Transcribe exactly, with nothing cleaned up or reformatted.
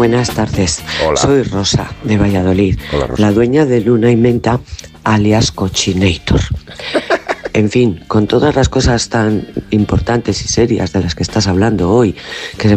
Buenas tardes. Hola. Soy Rosa, de Valladolid. Hola, Rosa. La dueña de Luna y Menta, alias Cochinator. En fin, con todas las cosas tan importantes y serias de las que estás hablando hoy, que